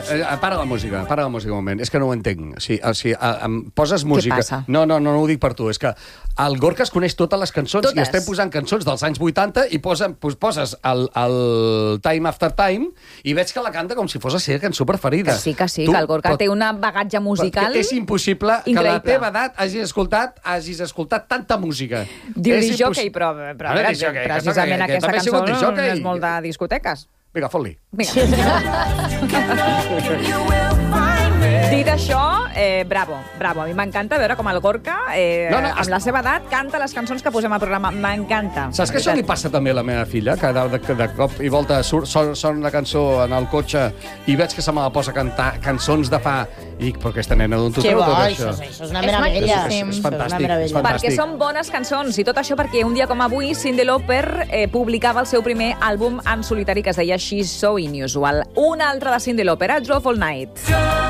Para la música un moment. És que no ho entenc. O sigui, em poses música... Què passa? No ho dic per tu. És que el Gorka es coneix totes les cançons totes. I estem posant cançons dels anys 80 i poses el Time After Time i veig que la canta com si fos la seva cançó preferida. Que sí, que el Gorka té un bagatge musical és impossible increïble. Que a la teva edat hagis escoltat tanta música. Diu disjockey, però precisament aquesta cançó no és molt de discoteques. Vinga, fot-li. Dit això, bravo. A mi m'encanta veure com el Gorka, amb la seva edat, canta les cançons que posem al programa. M'encanta. Saps que això li passa també a la meva filla? Que de cop i volta sona una cançó en el cotxe i veig que se me la posa a cantar cançons de fa... I dic, però aquesta nena d'on t'ho treu tot això? Això és una meravella. És fantàstic. Perquè són bones cançons, i tot això perquè un dia com avui Cyndi Lauper publicava el seu primer àlbum en solitari que es deia She's So Unusual. Una altra de Cyndi Lauper, Drove All Night.